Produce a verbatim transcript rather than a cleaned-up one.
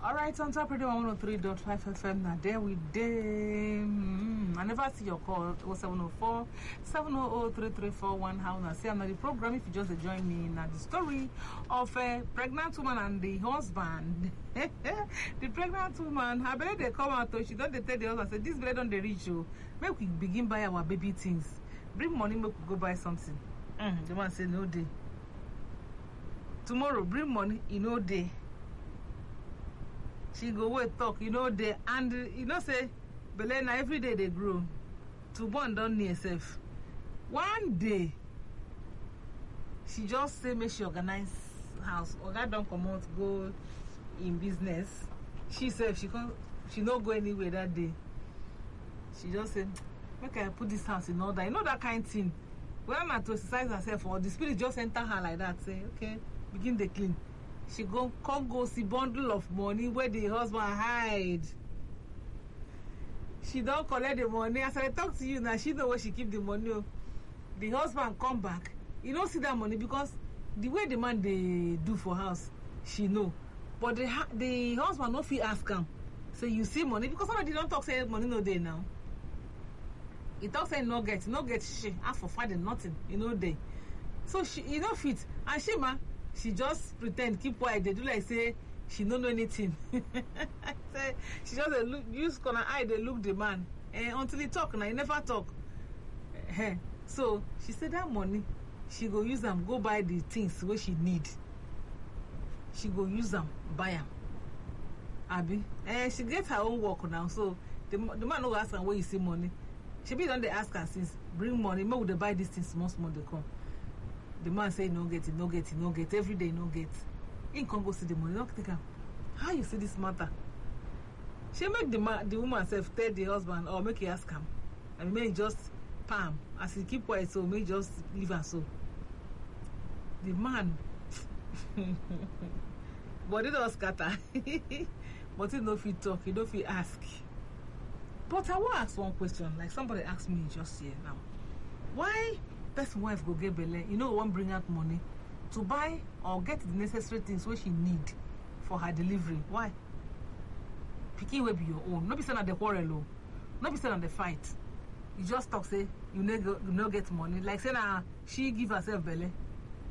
All right, on top radio one oh three point five F M. Now there we day. Mm, I never see your call. It was seven oh four, seven oh oh, three three four one. How now see another program? If you just join me now, the story of a pregnant woman and the husband. The pregnant woman, her belly they come out. She don't they tell the husband say this belly don't they reach you. Make we begin buy our baby things. Bring money, make we go buy something. Mm, the man say no day. Tomorrow bring money, you know day. She go wait talk, you know they and you know say Belena every day they grow. To born down near herself. One day she just say make she organize house. Oga don't come out go in business. She said she can't she not go anywhere that day. She just said, make I put this house in order. You know that kind of thing. When I'm to exercise herself or the spirit just enter her like that, say, okay, begin the clean. She go come go see bundle of money where the husband hide. She don't collect the money. As I talk to you now, she know where she keep the money. The husband come back. You don't see that money because the way the man they do for house, she know. But the the husband no fit ask him. So you see money because somebody don't talk say money no day now. He talk say no get, no get shit. Ask for father nothing, you know day. So she you know fit and she ma. She just pretend, keep quiet. They do like say she don't know anything. Say she just uh, look, use corner eye. They look the man uh, until he talk. Now he never talk. Uh, so she said that money she go use them go buy the things where she need. She go use them buy them. Abi, uh, she get her own work now. So the the man no ask her where you see money. She be done they ask her since bring money. Maybe they buy these things small small they come. The man say no get it, no get it, no get every day, no get. He can't go see the money. Don't think how you see this matter. She make the man, the woman self tell the husband or make he ask him, and may just palm as he keep quiet. So may just leave her so. The man, but it don't scatter. But he no fit talk. He don't fit ask. But I want to ask one question. Like somebody asked me just here now, why? Person wife go get belle, you know, won't bring out money to buy or get the necessary things where she need for her delivery. Why? Picking will be your own. Not be saying at the quarrel, not be saying at the fight. You just talk say you no you no get money. Like saying uh, she give herself belle.